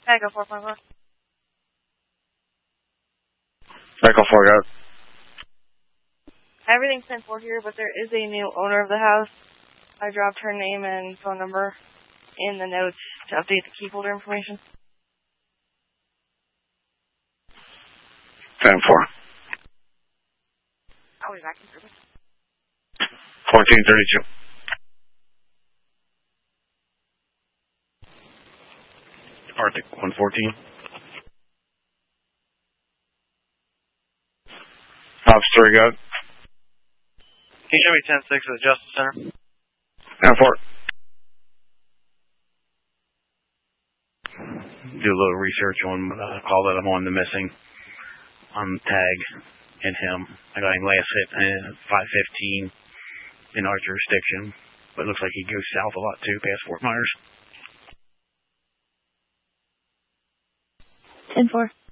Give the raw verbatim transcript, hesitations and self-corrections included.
Echo four point four. Echo four, got it. Everything's ten four here, but there is a new owner of the house. I dropped her name and phone number in the notes to update the key holder information. ten four. I'll be back in service. fourteen thirty-two. Arctic one fourteen. Ops three, got it. Can you show me ten six at the Justice Center? ten four. Do a little research on uh, call that I'm on the missing on tag and him. I got him last hit at five fifteen in our jurisdiction, but it looks like he goes south a lot too, past Fort Myers. ten four.